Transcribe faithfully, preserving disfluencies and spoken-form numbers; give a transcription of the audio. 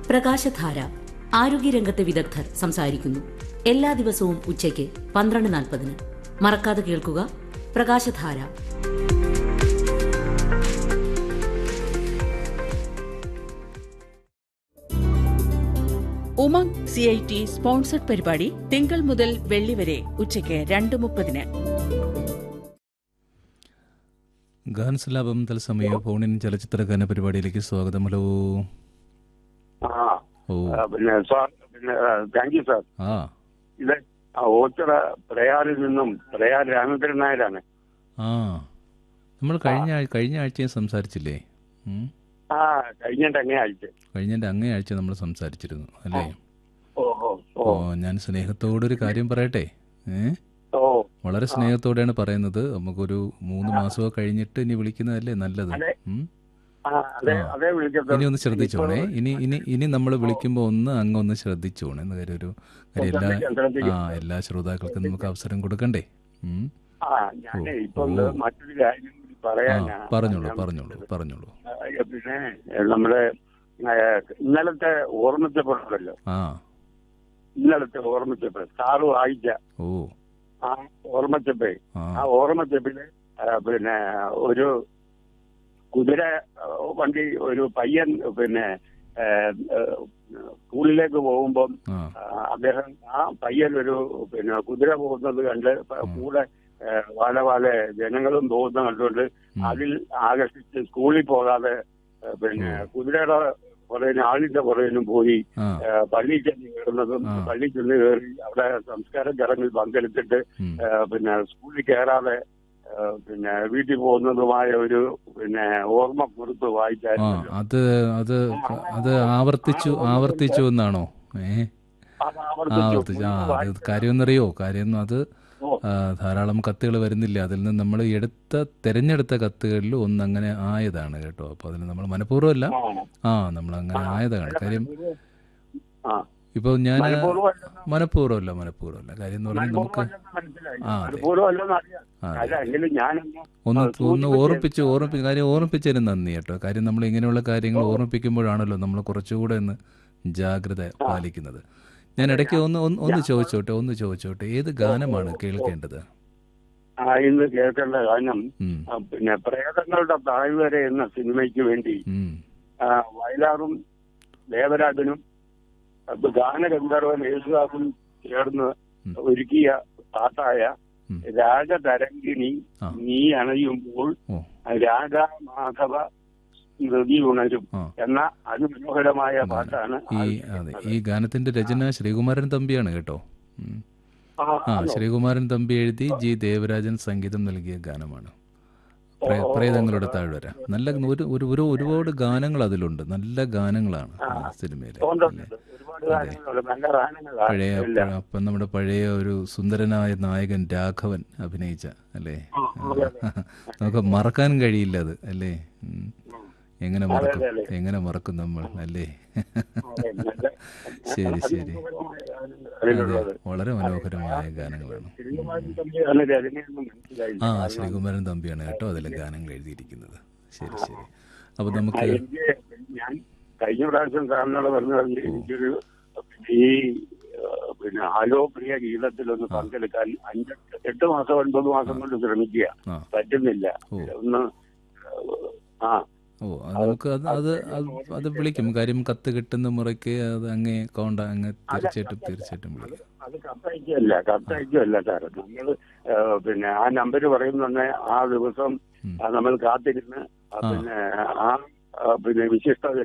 പ്രകാശധാര ആരോഗ്യരംഗത്തെ വിദഗ്ധർ സംസാരിക്കുന്നു. എല്ലാ ദിവസവും ഉച്ചയ്ക്ക് പന്ത്രണ്ട് നാൽപ്പതിന്. മറക്കാതെ കേൾക്കുക പ്രകാശധാര. Umang C I T sponsored പരിപാടി തിങ്കൾ മുതൽ വെള്ളി വരെ ഉച്ചയ്ക്ക് രണ്ട് മുപ്പതിന്. ഗാനസലാപം തത്സമയ ഫോണിൻ ചലച്ചിത്ര ഗാന പരിപാടിയിലേക്ക് സ്വാഗതം. ഹലോ. ഓ പിന്നെ സാർ പിന്നെ താങ്ക് യു സാർ. ആ ഇത് ഓച്ചിറ പ്രയാറിൽ നിന്നും പ്രയാർ രാമചന്ദ്രൻ നായരാണ്. ആ നമ്മൾ കഴിഞ്ഞ കഴിഞ്ഞ ആഴ്ചയും സംസാരിച്ചില്ലേ? ആ കഴിഞ്ഞിട്ട് അങ്ങേ ആഴ്ച കഴിഞ്ഞ അങ്ങേ ആഴ്ച നമ്മൾ സംസാരിച്ചിരുന്നു അല്ലേ? ഓ ഓ ഞാൻ സ്നേഹത്തോടൊരു കാര്യം പറയട്ടെ. ഏ ഓ വളരെ സ്നേഹത്തോടെയാണ് പറയുന്നത്. നമുക്കൊരു മൂന്ന് മാസമോ കഴിഞ്ഞിട്ട് ഇനി വിളിക്കുന്നതല്ലേ നല്ലത്. ഇനി ഒന്ന് ശ്രദ്ധിച്ചോണേ. ഇനി ഇനി ഇനി നമ്മൾ വിളിക്കുമ്പോ ഒന്ന് അങ്ങ് ഒന്ന് ശ്രദ്ധിച്ചോണേ എന്ന കാര്യം. ഒരു കാര്യം എല്ലാ ആ എല്ലാ ശ്രോതാക്കൾക്കും നമുക്ക് അവസരം കൊടുക്കണ്ടേ? മറ്റൊരു കാര്യം പറയാനാ. പറഞ്ഞോളൂ പറഞ്ഞോളൂ പറഞ്ഞോളൂ. പിന്നെ നമ്മുടെ ഇന്നലത്തെ ഓർമ്മിച്ചപ്പോഴല്ലോ, ആ ഇന്നലത്തെ ഓർമ്മിച്ചപ്പോൾ സാറ് വായിച്ച ഓ ആ ഓർമ്മിച്ചപ്പേ ആ ഓർമ്മിച്ചപ്പില് പിന്നെ ഒരു കുതിര വണ്ടി ഒരു പയ്യൻ പിന്നെ സ്കൂളിലേക്ക് പോകുമ്പം അദ്ദേഹം ആ പയ്യൻ ഒരു പിന്നെ കുതിര പോകുന്നത് കണ്ട് കൂടെ വാല വാല ജനങ്ങളും പോകുന്ന കണ്ടുകൊണ്ട് അതിൽ ആകർഷിച്ച് സ്കൂളിൽ പോകാതെ പിന്നെ കുതിരയുടെ പുറകിന് ആളിന്റെ പുറകിനും പോയി പള്ളിയിൽ ചെന്ന് കയറുന്നതും പള്ളിയിൽ ചെന്ന് കയറി അവിടെ സംസ്കാര ചടങ്ങിൽ പങ്കെടുത്തിട്ട് പിന്നെ സ്കൂളിൽ കയറാതെ പിന്നെ വീട്ടിൽ പോകുന്നതുമായ ഒരു പിന്നെ ഓർമ്മ കുറിപ്പ് വായിച്ചായിരുന്നു. അത് അത് അത് ആവർത്തിച്ചു ആവർത്തിച്ചു എന്നാണോ? ഏഹ് ആവർത്തിച്ചു. ആ അത് കാര്യമെന്നറിയോ? കാര്യം അത് ധാരാളം കത്തുകൾ വരുന്നില്ല. അതിൽ നിന്ന് നമ്മൾ എടുത്ത തെരഞ്ഞെടുത്ത കത്തുകളിൽ ഒന്ന് അങ്ങനെ ആയതാണ് കേട്ടോ. അപ്പൊ അതിന് നമ്മൾ മനഃപൂർവ്വമല്ല, ആ നമ്മൾ അങ്ങനെ ആയതാണ് കാര്യം. ഇപ്പൊ ഞാൻ മനഃപൂർവ്വമല്ല മനഃപൂർവ്വമല്ല കാര്യം എന്ന് പറഞ്ഞാൽ നമുക്ക് ആ ഒന്ന് ഒന്ന് ഓർമ്മിപ്പിച്ചു ഓർമ്മിപ്പിച്ചു കാര്യം ഓർമ്മിപ്പിച്ചതിന് നന്ദി കേട്ടോ. കാര്യം നമ്മൾ ഇങ്ങനെയുള്ള കാര്യങ്ങൾ ഓർമ്മിപ്പിക്കുമ്പോഴാണല്ലോ നമ്മൾ കുറച്ചുകൂടെ ഒന്ന് ജാഗ്രത പാലിക്കുന്നത്. ഞാൻ ഇടയ്ക്ക് ഒന്ന് ഒന്ന് ചോദിച്ചോട്ടെ ഒന്ന് ചോദിച്ചോട്ടെ ഏത് ഗാനമാണ് കേൾക്കേണ്ടത്? ഇന്ന് കേൾക്കേണ്ട ഗാനം പിന്നെ പ്രേതങ്ങളുടെ താഴ്വര എന്ന സിനിമയ്ക്ക് വേണ്ടി വയലാറും ദേവരാജനും ഗാനഗന്ധർവൻ യേശുദാസും ചേർന്ന് ഒരുക്കിയ പാട്ടായ രാഗതരംഗിണി നീ അണയുമ്പോൾ രാഗമാധവ നദി ഉണരും എന്ന അതിമനോഹരമായ പാട്ടാണ്. ഈ ഗാനത്തിന്റെ രചന ശ്രീകുമാരൻ തമ്പിയാണ് കേട്ടോ. ആ ശ്രീകുമാരൻ തമ്പി എഴുതി ജി ദേവരാജൻ സംഗീതം നൽകിയ ഗാനമാണ് പ്രേതങ്ങളുടെ താഴ്വര. നല്ല ഒരു ഒരു ഒരുപാട് ഗാനങ്ങൾ അതിലുണ്ട്. നല്ല ഗാനങ്ങളാണ് സിനിമയിലെ. പഴയ അപ്പം നമ്മുടെ പഴയ ഒരു സുന്ദരനായ നായകൻ രാഘവൻ അഭിനയിച്ച അല്ലേ? നമുക്ക് മറക്കാൻ കഴിയില്ല അത് അല്ലേ? എങ്ങനെ മറക്കും എങ്ങനെ മറക്കും നമ്മൾ അല്ലേ? ശരി ശരി. അതെ വളരെ മനോഹരമായ ഗാനങ്ങളാണ്. ആ ശ്രീകുമാരൻ തമ്പിയാണ് കേട്ടോ അതിലെ ഗാനങ്ങൾ എഴുതിയിരിക്കുന്നത്. ശരി ശരി. അപ്പൊ നമുക്ക് ഞാൻ കഴിഞ്ഞ പ്രാവശ്യം സാറിനോട് പറഞ്ഞത് എനിക്കൊരു ഈ പിന്നെ ഹലോ പ്രിയ ഗീതത്തിലൊന്ന് പങ്കെടുക്കാൻ അഞ്ച് എട്ട് മാസം ഒൻപത് മാസം കൊണ്ട് ശ്രമിക്കുക, പറ്റുന്നില്ല. ഒന്ന് ആ ഓ നമുക്ക് അത് അത് അത് വിളിക്കും. കാര്യം കത്ത് കിട്ടുന്ന മുറയ്ക്ക് അത് അങ്ങേ കോണ്ട അങ്ങ് തീർച്ചയായിട്ടും തീർച്ചയായിട്ടും വിളിക്കും. അത് കത്തയക്കല്ല കത്തയക്കല്ല സാറ്. നമ്മൾ പിന്നെ ആ നമ്പർ പറയുന്ന ആ ദിവസം നമ്മൾ കാത്തിരുന്ന് പിന്നെ ആ പിന്നെ വിശിഷ്ട